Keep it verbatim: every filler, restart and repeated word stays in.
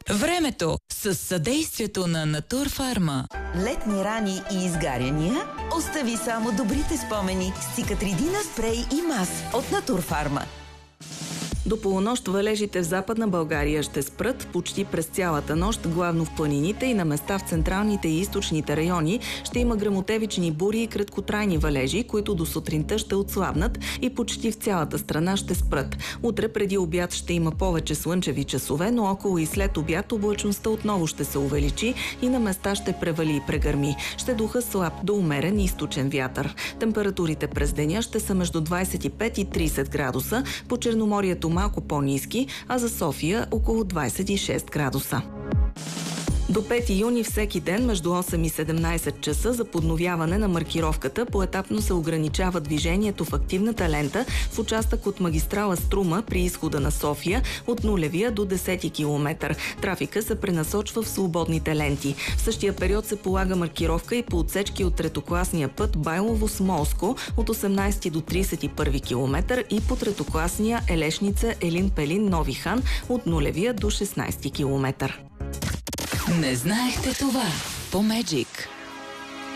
Времето с съдействието на Натурфарма. Летни рани и изгаряния? Остави само добрите спомени с Циcatrидина спрей и мас от Натурфарма. До полунощ валежите в Западна България ще спрат почти през цялата нощ, главно в планините и на места в централните и източните райони ще има гръмотевични бури и краткотрайни валежи, които до сутринта ще отслабнат и почти в цялата страна ще спрат. Утре преди обяд ще има повече слънчеви часове, но около и след обяд облачността отново ще се увеличи и на места ще превали и прегърми. Ще духа слаб до умерен източен вятър. Температурите през деня ще са между двадесет и пет и тридесет градуса, по Черноморието малко по-ниски, а за София около двадесет и шест градуса. До пети юни всеки ден между осем и седемнадесет часа за подновяване на маркировката поетапно се ограничава движението в активната лента в участък от магистрала Струма при изхода на София от нулевия до десети километър. Трафика се пренасочва в свободните ленти. В същия период се полага маркировка и по отсечки от третокласния път Байлово-Смолско от осемнадесети до тридесет и първи километър и по третокласния Елешница Елин Пелин Нови хан от нулевия до шестнадесети километър. Не знаехте това по Меджик.